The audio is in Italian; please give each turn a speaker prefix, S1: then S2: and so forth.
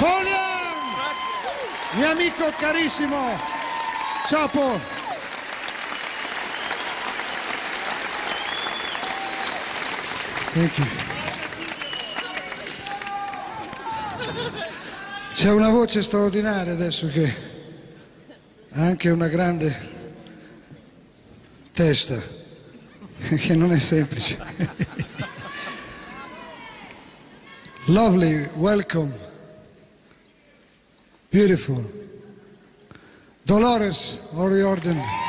S1: Paul Young, mio amico carissimo. Ciao Paul. Thank you. C'è una voce straordinaria adesso che ha anche una grande testa, che non è semplice. Lovely, welcome, beautiful. Dolores O'Riordan.